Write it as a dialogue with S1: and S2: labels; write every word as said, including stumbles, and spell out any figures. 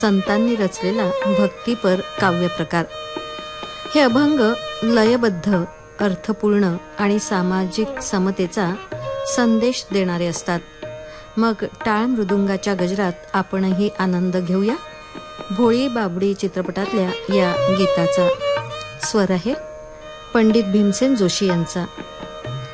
S1: संतांनी रचलेला भक्तिपर काव्यप्रकार. हे अभंग लयबद्ध, अर्थपूर्ण आणि सामाजिक समतेचा संदेश देणारे असतात. मग टाळ मृदुंगाच्या गजरात आपणही आनंद घेऊया. भोळी बाबडी चित्रपटातल्या या गीताचा स्वर आहे पंडित भीमसेन जोशी यांचा.